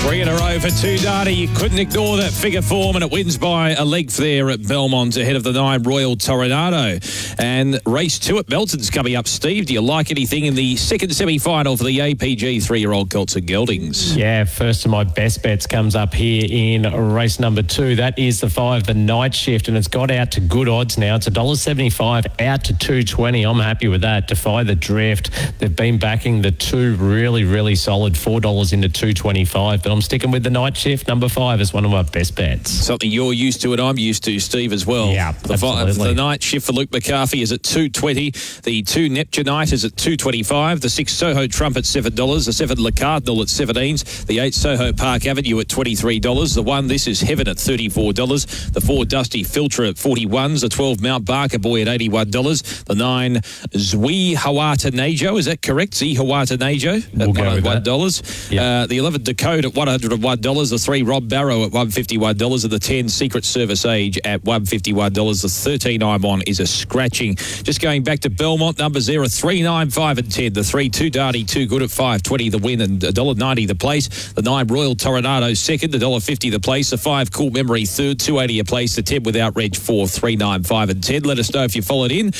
Three in a row for Two Darty. You couldn't ignore that figure form, and it wins by a length there at Belmont ahead of the 9 Royal Tornado. And race 2 at Melton's coming up. Steve, do you like anything in the second semi-final for the APG 3-year-old colts at Geldings? Yeah, first of my best bets comes up here in race number 2. That is the 5, the Night Shift, and it's got out to good odds now. It's $1.75 out to $2.20. I'm happy with that. Defy the Drift. They've been backing the 2 really, really solid, $4 into $2.25. But I'm sticking with the Night Shift, number 5, as one of my best bets. Something you're used to and I'm used to, Steve, as well. Yeah, the Night Shift for Luke McCarthy is at $2.20. The 2 Neptunite is at $2.25. The 6 Soho Trump at $7. The 7 Le Cardinal at $17. The 8 Soho Park Avenue at $23. The 1 This Is Heaven at $34. The 4 Dusty Filter at $41. The 12 Mount Barker Boy at $81. The 9 Zwi Hawata Najo, is that correct? Zwi Hawata Najo at $101. Yep. The 11 Dakota at $101. The 3 Rob Barrow at $151. And the 10 Secret Service Age at $151. The 13 I'm on is a scratching. Just going back to Belmont, numbers there are 3, 9, 5 and 10. The 3 Two Darty, Too Good at $5.20 the win and $1.90 the place. The 9 Royal Tornado second, $1.50 the place. The 5 Cool Memory third, $2.80 a place. The 10 Without Reg 4, 3, 9, 5 and 10. Let us know if you followed in.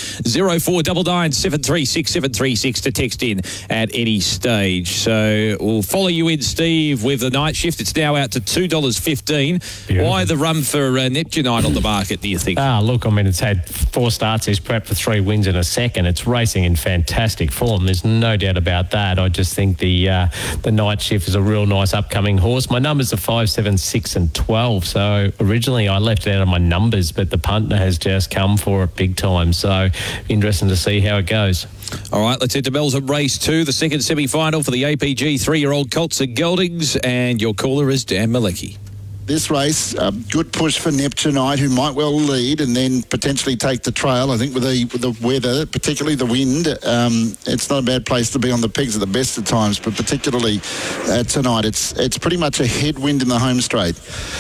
0499 736 736 to text in at any stage. So we'll follow you in, Steve, with the Night Shift. It's now out to $2.15. Beautiful. Why the run for Neptunite on the market, do you think? Look, I mean, it's had 4 starts. It's prepped for 3 wins in a second. It's racing in fantastic form. There's no doubt about that. I just think the Night Shift is a real nice upcoming horse. My numbers are 5, 7, 6 and 12. So originally I left it out of my numbers, but the punter has just come for it big time. So interesting to see how it goes. All right, let's head to Melton Race 2, the second semi-final for the APG 3-year-old colts at Geldings. And your caller is Dan Malecki. This race, good push for Neptunite, who might well lead and then potentially take the trail. I think with the weather, particularly the wind, it's not a bad place to be on the pegs at the best of times, but particularly tonight, it's pretty much a headwind in the home straight.